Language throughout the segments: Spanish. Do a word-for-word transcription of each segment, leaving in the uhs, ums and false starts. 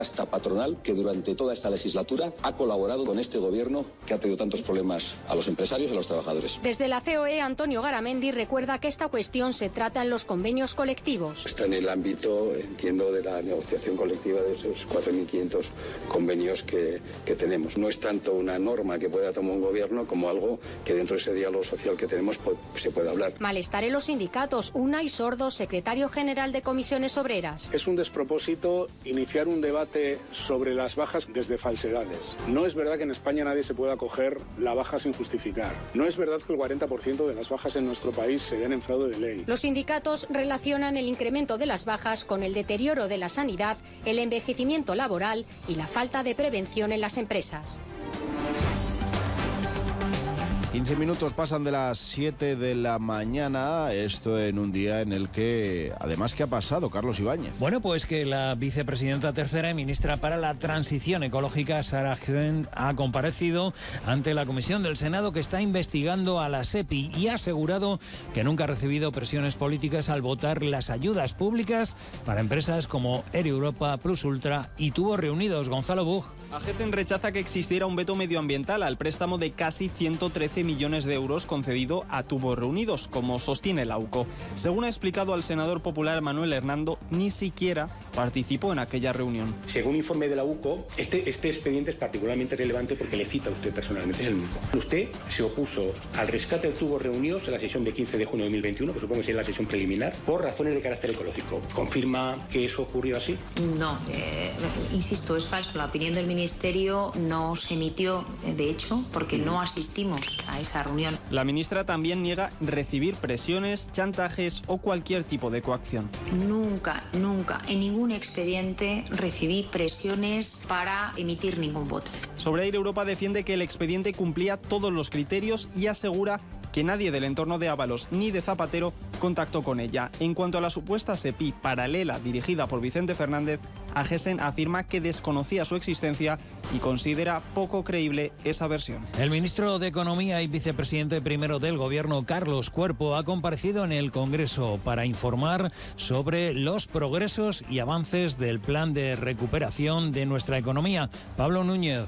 Esta patronal que durante toda esta legislatura ha colaborado con este gobierno que ha traído tantos problemas a los empresarios y a los trabajadores. Desde la C O E, Antonio Garamendi recuerda que esta cuestión se trata en los convenios colectivos. Está en el ámbito, entiendo, de la negociación colectiva de esos cuatro mil quinientos convenios que, que tenemos. No es tanto una norma que pueda tomar un gobierno como algo que dentro de ese diálogo social que tenemos se puede hablar. Malestar en los sindicatos. Unai Sordo, secretario general de Comisiones Obreras. Es un despropósito iniciar un debate sobre las bajas desde falsedades. No es verdad que en España nadie se pueda acoger la baja sin justificar. No es verdad que el cuarenta por ciento de las bajas en nuestro país se den en fraude de ley. Los sindicatos relacionan el incremento de las bajas con el deterioro de la sanidad, el envejecimiento laboral y la falta de prevención en las empresas. quince minutos pasan de las siete de la mañana, esto en un día en el que, además, ¿qué ha pasado, Carlos Ibáñez? Bueno, pues que la vicepresidenta tercera y ministra para la Transición Ecológica, Sara Ahmed, ha comparecido ante la Comisión del Senado que está investigando a la SEPI y ha asegurado que nunca ha recibido presiones políticas al votar las ayudas públicas para empresas como Air Europa, Plus Ultra y Tubos Reunidos. Gonzalo Bug. AGESEN rechaza que existiera un veto medioambiental al préstamo de casi ciento trece millones de euros concedido a Tubos Reunidos, como sostiene la U C O. Según ha explicado al senador popular Manuel Hernando, ni siquiera participó en aquella reunión. Según informe de la U C O, este, este expediente es particularmente relevante porque le cita a usted personalmente, es el único. Usted se opuso al rescate de Tubos Reunidos en la sesión de quince de junio de dos mil veintiuno, que supongo que es la sesión preliminar, por razones de carácter ecológico. ¿Confirma que eso ocurrió así? No, eh, insisto, es falso. La opinión del Ministerio no se emitió, de hecho, porque no asistimos a esa reunión. La ministra también niega recibir presiones, chantajes o cualquier tipo de coacción. Nunca, nunca, en ningún expediente recibí presiones para emitir ningún voto. Sobre Air Europa defiende que el expediente cumplía todos los criterios y asegura que nadie del entorno de Ábalos ni de Zapatero contactó con ella. En cuanto a la supuesta SEPI paralela dirigida por Vicente Fernández, AGESEN afirma que desconocía su existencia y considera poco creíble esa versión. El ministro de Economía y vicepresidente primero del Gobierno, Carlos Cuerpo, ha comparecido en el Congreso para informar sobre los progresos y avances del plan de recuperación de nuestra economía. Pablo Núñez.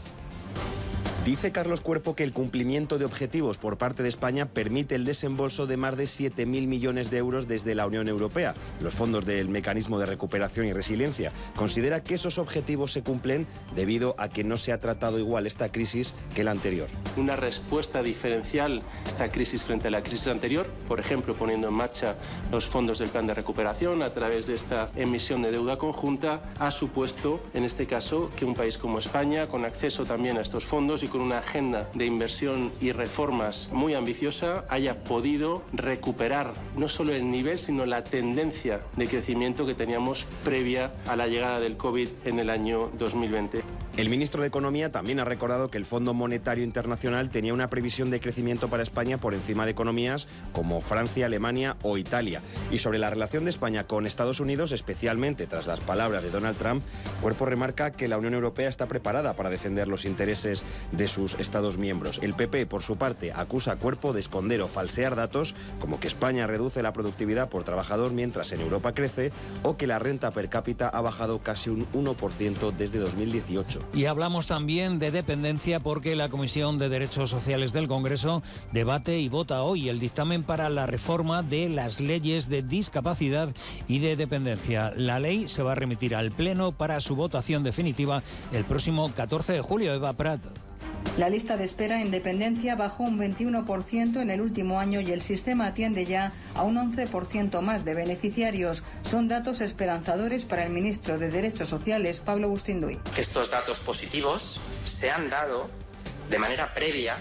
Dice Carlos Cuerpo que el cumplimiento de objetivos por parte de España permite el desembolso de más de siete mil millones de euros desde la Unión Europea, los fondos del Mecanismo de Recuperación y Resiliencia. Considera que esos objetivos se cumplen debido a que no se ha tratado igual esta crisis que la anterior. Una respuesta diferencial a esta crisis frente a la crisis anterior, por ejemplo, poniendo en marcha los fondos del plan de recuperación a través de esta emisión de deuda conjunta, ha supuesto, en este caso, que un país como España, con acceso también a estos fondos y con una agenda de inversión y reformas muy ambiciosa, haya podido recuperar no solo el nivel, sino la tendencia de crecimiento que teníamos previa a la llegada del COVID en el año dos mil veinte. El ministro de Economía también ha recordado que el Fondo Monetario Internacional tenía una previsión de crecimiento para España por encima de economías como Francia, Alemania o Italia. Y sobre la relación de España con Estados Unidos, especialmente tras las palabras de Donald Trump, Cuerpo remarca que la Unión Europea está preparada para defender los intereses de sus Estados miembros. El P P, por su parte, acusa a Cuerpo de esconder o falsear datos como que España reduce la productividad por trabajador mientras en Europa crece o que la renta per cápita ha bajado casi un uno por ciento desde dos mil dieciocho. Y hablamos también de dependencia porque la Comisión de Derechos Sociales del Congreso debate y vota hoy el dictamen para la reforma de las leyes de discapacidad y de dependencia. La ley se va a remitir al Pleno para su votación definitiva el próximo catorce de julio. Eva Prat. La lista de espera en dependencia bajó un veintiuno por ciento en el último año y el sistema atiende ya a un once por ciento más de beneficiarios. Son datos esperanzadores para el ministro de Derechos Sociales, Pablo Bustinduy. Estos datos positivos se han dado de manera previa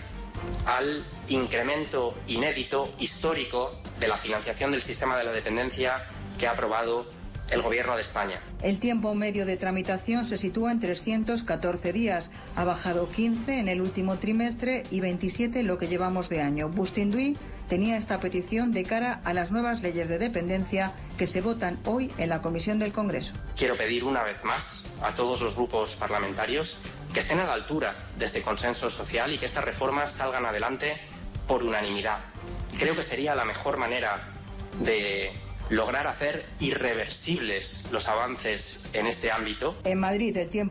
al incremento inédito, histórico, de la financiación del sistema de la dependencia que ha aprobado el Gobierno de España. El tiempo medio de tramitación se sitúa en trescientos catorce días. Ha bajado quince en el último trimestre y veintisiete en lo que llevamos de año. Bustinduy tenía esta petición de cara a las nuevas leyes de dependencia que se votan hoy en la Comisión del Congreso. Quiero pedir una vez más a todos los grupos parlamentarios que estén a la altura de este consenso social y que estas reformas salgan adelante por unanimidad. Creo que sería la mejor manera de lograr hacer irreversibles los avances en este ámbito. En Madrid, el tiempo